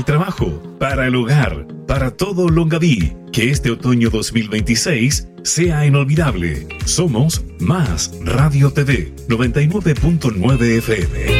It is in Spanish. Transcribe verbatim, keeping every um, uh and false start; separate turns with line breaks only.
el trabajo, para el hogar, para todo Longaví. Que este otoño dos mil veintiséis sea inolvidable. Somos Más Radio T V noventa y nueve punto nueve F M.